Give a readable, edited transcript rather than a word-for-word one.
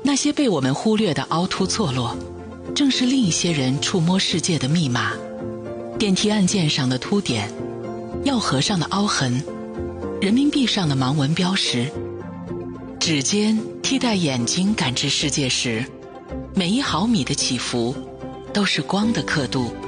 那些被我们忽略的凹凸错落，正是另一些人触摸世界的密码。电梯按键上的凸点，药盒上的凹痕，人民币上的盲文标识。指尖替代眼睛感知世界时，每1毫米的起伏都是光的刻度。